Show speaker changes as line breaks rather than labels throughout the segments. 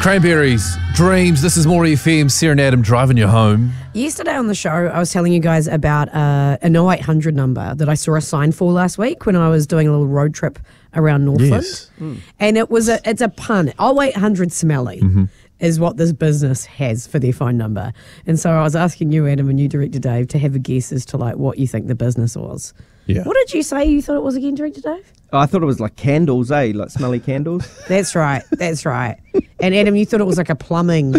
Cranberries, Dreams. This is More FM. Sarah and Adam driving you home.
Yesterday on the show, I was telling you guys about an 0800 number that I saw a sign for last week when I was doing a little road trip around Northland.
Yes.
And it's a pun. 0800 Smelly is what this business has for their phone number. And so I was asking you, Adam, and you, Director Dave, to have a guess as to like what you think the business was.
Yeah.
What did you say you thought it was again, Director Dave?
Oh, I thought it was like candles, like smelly candles.
That's right. That's right. And Adam, you thought it was like a plumbing.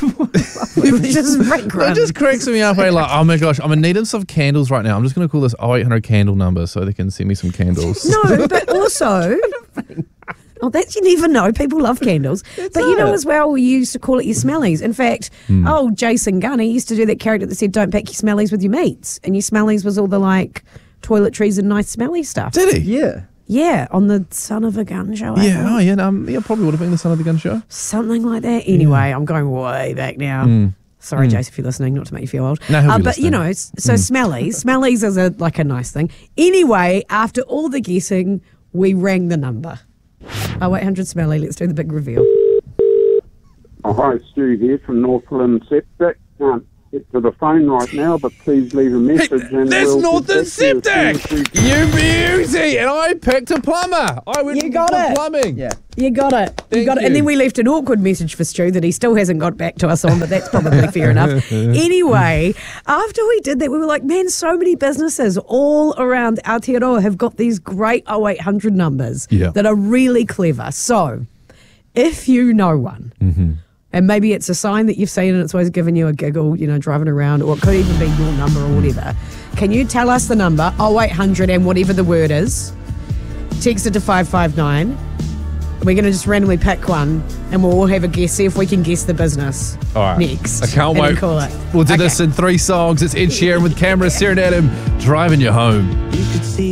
It just cracks me up. Like, oh my gosh, I'm in need of some candles right now. I'm just going to call this 0800 candle number so they can send me some candles.
No, but also, that you never know. People love candles. But you know as well, we used to call it your smellies. In fact, Jason Gunny used to do that character that said, don't pack your smellies with your meats. And your smellies was all the like toiletries and nice smelly stuff.
Did he?
Yeah.
Yeah, on the Son of a Gun show.
Yeah, yeah, probably would have been the Son of the Gun show.
Something like that. Anyway, I'm going way back now. Sorry, Jace, if you're listening, not to make you feel old.
No, he'll be
but,
listening.
you know, so smellies is a nice thing. Anyway, after all the guessing, we rang the number. 0800 Smelly, let's do the big reveal.
Oh, hi, Stu here from Northland Septic. Can't get to the phone right now, but please leave a message. And
That's
we'll
Northland
get back to
Septic! You beauty! And I picked a plumber. I went
You got
for
it.
plumbing.
Yeah.
You got it.
Thank
And
you.
then we left an awkward message for Stu that he still hasn't got back to us on, but that's probably fair enough. Anyway, after we did that, we were like, man, so many businesses all around Aotearoa have got these great 0800 numbers that are really clever. So, if you know one, and maybe it's a sign that you've seen and it's always given you a giggle, you know, driving around, or it could even be your number or whatever, can you tell us the number, 0800 and whatever the word is, text it to 559. We're going to just randomly pick one and we'll all have a guess, see if we can guess the business next.
I can't
and
wait.
then call it.
We'll do this in 3 songs. It's Ed Sheeran with Camera, Sarah and Adam driving you home.
You could see